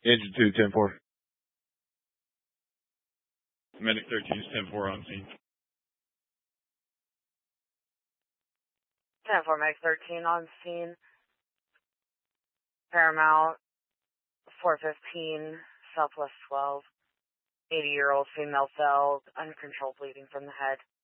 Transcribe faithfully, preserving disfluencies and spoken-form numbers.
Engine two, ten four. Medic thirteen is ten four on scene. ten four, Medic thirteen on scene. Paramount, four fifteen, Southwest twelve. eighty-year-old female fell, uncontrolled bleeding from the head.